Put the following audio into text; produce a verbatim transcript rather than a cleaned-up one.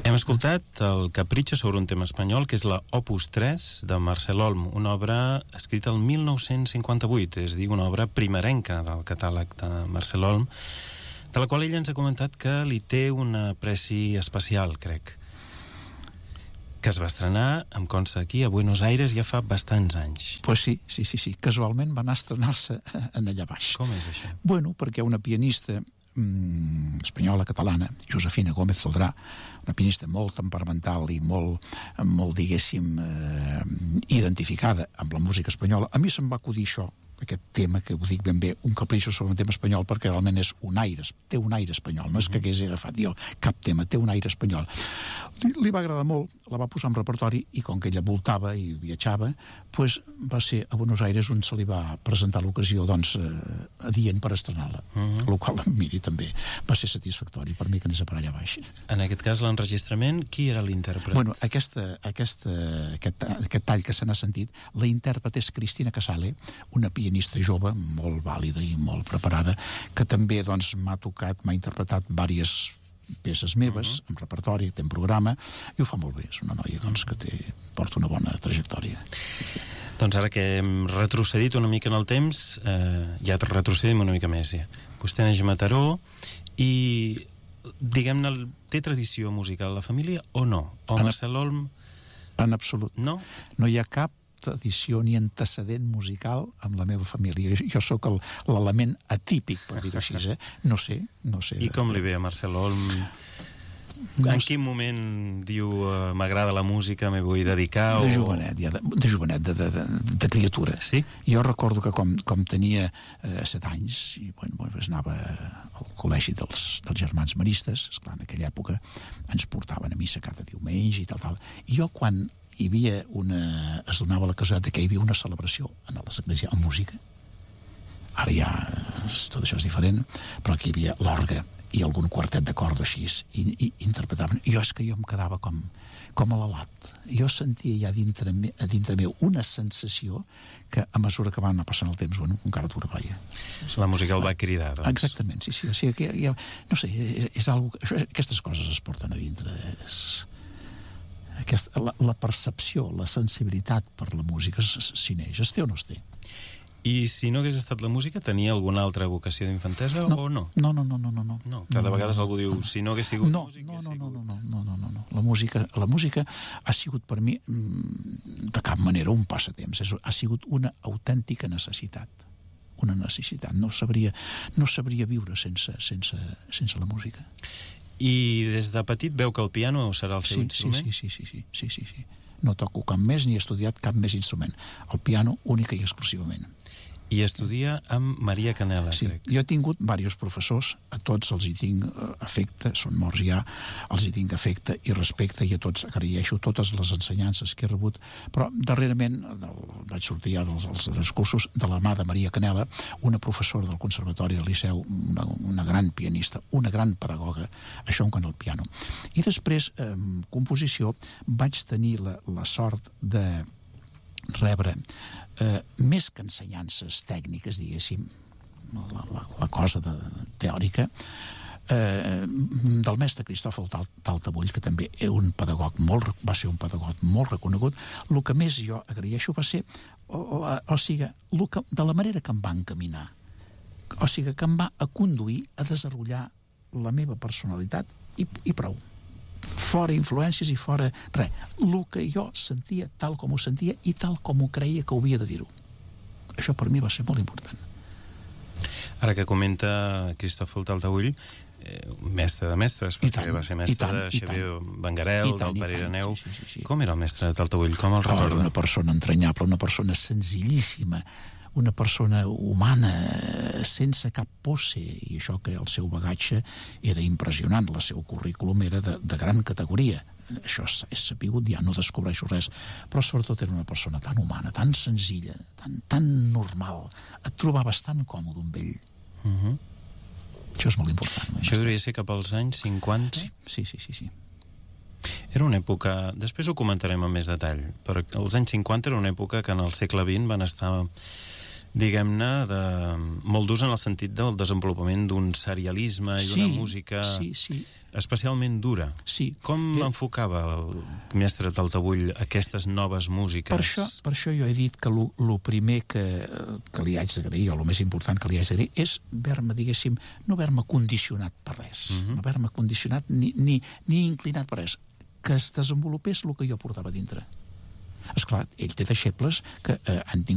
Hem escoltat el Capricho sobre un tema espanyol, que és la Opus tres de Marcel Olm, una obra escrita el mil nou-cents cinquanta-vuit, és a dir, una obra primerenca del catàleg de Marcel Olm, de la qual ell ens ha comentat que li té una apreci especial, crec, que es va estrenar, em consta aquí, a Buenos Aires ja fa bastants anys. Pues sí, sí, sí, sí. Casualment va anar a estrenar-se en allà baix. Com és això? Bueno, perquè una pianista mm, espanyola, catalana, Josefina Gómez Zoldrà, una pianista molt temperamental i molt, molt diguéssim, eh, identificada amb la música espanyola, a mi se'm va acudir això, aquest tema, que ho dic ben bé, un capricho sobre un tema espanyol, perquè realment és un aire, té un aire espanyol, no és que hagués agafat jo cap tema, té un aire espanyol. Li, li va agradar molt, la va posar en repertori, i com que ella voltava i viatjava, pues va ser a Buenos Aires on se li va presentar l'ocasió, doncs, eh, adient per estrenar-la, uh-huh. El qual, miri, també va ser satisfactori per mi que anés a per allà baix. En aquest cas, l'enregistrament, qui era l'intèrpret? Bueno, aquesta, aquesta, aquest, aquest tall que se n'ha sentit, la intèrpret és Cristina Casale, una pianista jove, molt vàlida i molt preparada, que també doncs, m'ha tocat, m'ha interpretat diverses peces meves, uh-huh. en repertori, té en programa, i ho fa molt bé. És una noia doncs, que té, porta una bona trajectòria. Sí, sí. Doncs ara que hem retrocedit una mica en el temps, eh, ja retrocedim una mica més. Ja. Vostè neix a Mataró i, diguem-ne, té tradició musical a la família o no? O en Marcel Olm? En absolut. No? No hi ha cap tradició ni antecedent musical amb la meva família. Jo sóc el, l'element atípic, per dir-ho així, eh? No sé, no sé. I com li ve a Marcel Olm? No, en quin moment diu uh, m'agrada la música, m'hi vull dedicar? De o... jovenet, ja, de, de jovenet, de, de, de, de criatura. Sí? Jo recordo que com, com tenia eh, set anys, i bueno, bueno, anava al col·legi dels, dels germans maristes, esclar, en aquella època ens portaven a missa cada diumenge i tal, tal. I jo quan hi havia una... es donava la casualitat que hi havia una celebració en l'església amb música, ara ja tot això és diferent, però aquí hi havia l'orgue i algun quartet de corda així, i, i interpretaven. I jo és que jo em quedava com, com a l'alat. Jo sentia ja dintre, me, a dintre meu una sensació que a mesura que va anar passant el temps, bueno, encara dura, vaja. La música el va cridar, doncs. Exactament, sí, sí. O sigui, que ja, no sé, és, és algo, això, aquestes coses es porten a dintre, és... Aquesta, la, la percepció, la sensibilitat per la música s'hi neix, es té o no es té. I si no hagués estat la música, tenia alguna altra vocació d'infantesa no, o no? No, no, no, no, no. No, cada no, vegada no, algú diu, no, si no hagués sigut no, músic, no, no, sigut... no, no, no, no, no, no. La música, la música ha sigut per mi de cap manera un passatemps, és, ha sigut una autèntica necessitat, una necessitat. No sabria, no sabria viure sense, sense, sense la música. I des de petit veu que el piano serà el seu sí, instrument? Sí, sí, sí, sí, sí, sí, sí. No toco cap més ni he estudiat cap més instrument. El piano única i exclusivament. I estudia amb Maria Canela, sí, crec. Jo he tingut diversos professors, a tots els hi tinc afecte, són morts ja, els hi tinc afecte i respecte, i a tots agraeixo totes les ensenyances que he rebut, però darrerament vaig sortir ja dels, dels cursos de la mà de Maria Canela, una professora del Conservatori del Liceu, una, una gran pianista, una gran pedagoga, això en quant al piano. I després, eh, composició, vaig tenir la, la sort de rebre eh, més que ensenyances tècniques, diguéssim, la, la, la cosa de, teòrica, eh, del mestre Cristòfol Taltabull, que també és un pedagog molt, va ser un pedagog molt reconegut. El que més jo agraeixo va ser o, o sigui, que, de la manera que em va encaminar, o sigui, que em va a conduir a desenvolupar la meva personalitat i, i prou. Fora influències i fora res. El que jo sentia tal com ho sentia i tal com ho creia que havia de dir-ho. Això per mi va ser molt important. Ara que comenta Cristòfol Taltabull, eh, mestre de mestres, perquè tant, va ser mestre tant, de Xavier Benguerel, del Pare Ireneu. Sí, sí, sí, sí. Com era el mestre de Taltabull? Com el recorda? Era una persona entranyable, una persona senzillíssima, una persona humana, sense cap posse, i això que el seu bagatge era impressionant, el seu currículum era de, de gran categoria. Això és sapigut, ja no descobreixo res, però sobretot era una persona tan humana, tan senzilla, tan, tan normal. Et trobaves tan còmode amb ell. Uh-huh. Això és molt important. Això devia ser cap als anys cinquanta? Sí, sí, sí, sí. Era una època, després ho comentarem amb més detall, però els anys cinquanta era una època que en el segle vint van estar diguem-ne, de, molt durs en el sentit del desenvolupament d'un serialisme i Sí, una música sí, sí. especialment dura. Sí. Com Eh, enfocava el mestre Taltabull aquestes noves músiques? Per això, per això jo he dit que el primer que, que li haig d'agrair, o el més important que li haig d'agrair, és haver-me, diguéssim, no haver-me condicionat per res, Mhm. no haver-me condicionat ni, ni, ni inclinat per res, que es desenvolupés el que jo portava dintre. Esclar, ell té deixebles que eh, han tingut